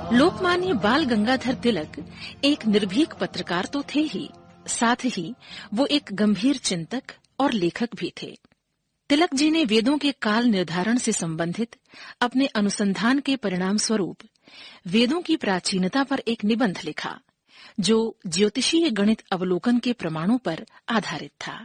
लोकमान्य बाल गंगाधर तिलक एक निर्भीक पत्रकार तो थे ही, साथ ही वो एक गंभीर चिंतक और लेखक भी थे। तिलक जी ने वेदों के काल निर्धारण से संबंधित अपने अनुसंधान के परिणाम स्वरूप वेदों की प्राचीनता पर एक निबंध लिखा, जो ज्योतिषीय गणित अवलोकन के प्रमाणों पर आधारित था।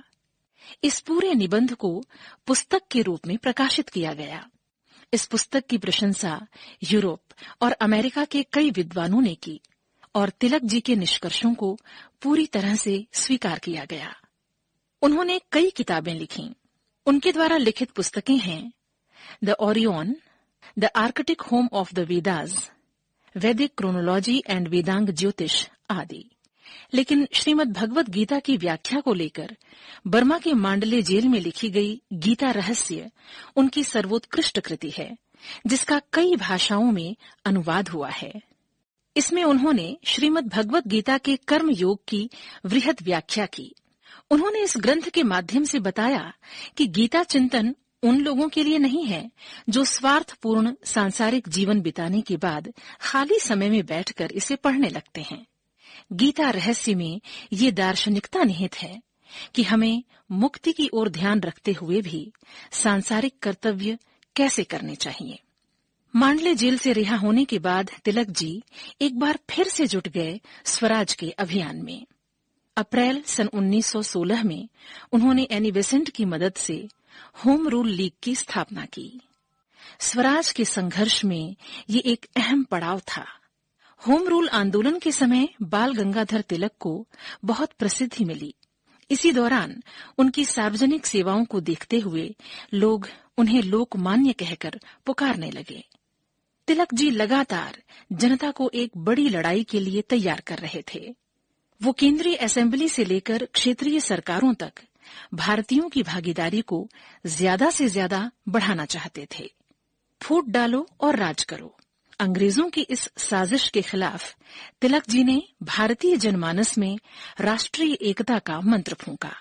इस पूरे निबंध को पुस्तक के रूप में प्रकाशित किया गया। इस पुस्तक की प्रशंसा यूरोप और अमेरिका के कई विद्वानों ने की और तिलक जी के निष्कर्षों को पूरी तरह से स्वीकार किया गया। उन्होंने कई किताबें लिखीं। उनके द्वारा लिखित पुस्तकें हैं the Orion, the Arctic home of the Vedas, वैदिक क्रोनोलॉजी एंड वेदांग ज्योतिष आदि। लेकिन श्रीमद् भगवत गीता की व्याख्या को लेकर बर्मा के मांडले जेल में लिखी गई गीता रहस्य उनकी सर्वोत्कृष्ट कृति है, जिसका कई भाषाओं में अनुवाद हुआ है। इसमें उन्होंने श्रीमद् भगवत गीता के कर्म योग की वृहद व्याख्या की। उन्होंने इस ग्रंथ के माध्यम से बताया कि गीता चिंतन उन लोगों के लिए नहीं है जो स्वार्थपूर्ण सांसारिक जीवन बिताने के बाद खाली समय में बैठकर इसे पढ़ने लगते हैं। गीता रहस्य में ये दार्शनिकता निहित है कि हमें मुक्ति की ओर ध्यान रखते हुए भी सांसारिक कर्तव्य कैसे करने चाहिए। मांडले जेल से रिहा होने के बाद तिलक जी एक बार फिर से जुट गए स्वराज के अभियान में। अप्रैल सन 1916 में उन्होंने एनी बेसेंट की मदद से होम रूल लीग की स्थापना की। स्वराज के संघर्ष में ये एक अहम पड़ाव था। होम रूल आंदोलन के समय बाल गंगाधर तिलक को बहुत प्रसिद्धि मिली। इसी दौरान उनकी सार्वजनिक सेवाओं को देखते हुए लोग उन्हें लोकमान्य कहकर पुकारने लगे। तिलक जी लगातार जनता को एक बड़ी लड़ाई के लिए तैयार कर रहे थे। वो केंद्रीय असेंबली से लेकर क्षेत्रीय सरकारों तक भारतीयों की भागीदारी को ज्यादा से ज्यादा बढ़ाना चाहते थे। फूट डालो और राज करो, अंग्रेजों की इस साजिश के खिलाफ तिलक जी ने भारतीय जनमानस में राष्ट्रीय एकता का मंत्र फूंका।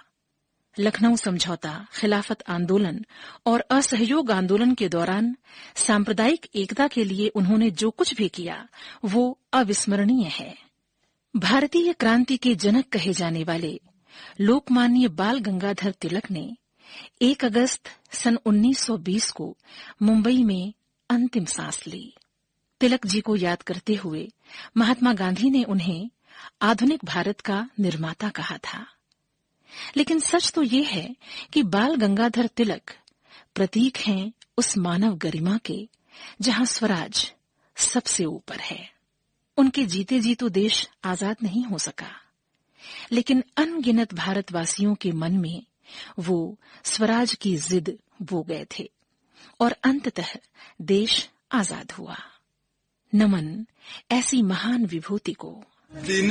लखनऊ समझौता, खिलाफत आंदोलन और असहयोग आंदोलन के दौरान सांप्रदायिक एकता के लिए उन्होंने जो कुछ भी किया वो अविस्मरणीय है। भारतीय क्रांति के जनक कहे जाने वाले लोकमान्य बाल गंगाधर तिलक ने 1 अगस्त सन 1920 को मुंबई में अंतिम सांस ली। तिलक जी को याद करते हुए महात्मा गांधी ने उन्हें आधुनिक भारत का निर्माता कहा था। लेकिन सच तो ये है कि बाल गंगाधर तिलक प्रतीक हैं उस मानव गरिमा के जहां स्वराज सबसे ऊपर है। उनके जीते जी तो देश आजाद नहीं हो सका, लेकिन अनगिनत भारतवासियों के मन में वो स्वराज की जिद बो गए थे और अंततः देश आजाद हुआ। नमन ऐसी महान विभूति को।